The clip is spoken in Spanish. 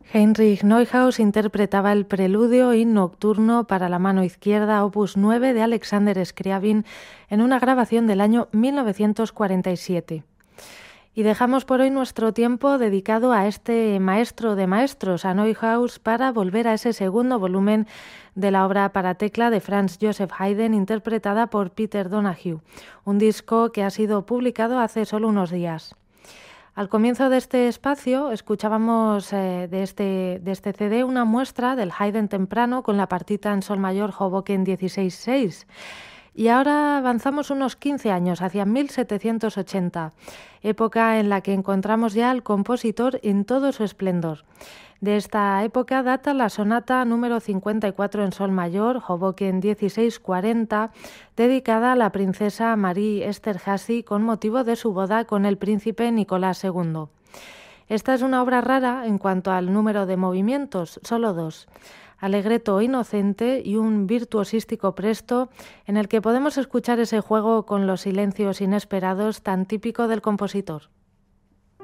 Heinrich Neuhaus interpretaba el preludio y nocturno para la mano izquierda, opus 9 de Alexander Scriabin, en una grabación del año 1947. Y dejamos por hoy nuestro tiempo dedicado a este maestro de maestros, a Neuhaus, para volver a ese segundo volumen de la obra para tecla de Franz Joseph Haydn, interpretada por Peter Donahue, un disco que ha sido publicado hace solo unos días. Al comienzo de este espacio escuchábamos de este CD una muestra del Haydn temprano con la partita en sol mayor Hoboken 16.6. Y ahora avanzamos unos 15 años, hacia 1780, época en la que encontramos ya al compositor en todo su esplendor. De esta época data la sonata número 54 en sol mayor, Hoboken 1640, dedicada a la princesa Marie Esterházy con motivo de su boda con el príncipe Nicolás II. Esta es una obra rara en cuanto al número de movimientos, solo 2. Allegretto inocente y un virtuosístico presto en el que podemos escuchar ese juego con los silencios inesperados tan típico del compositor.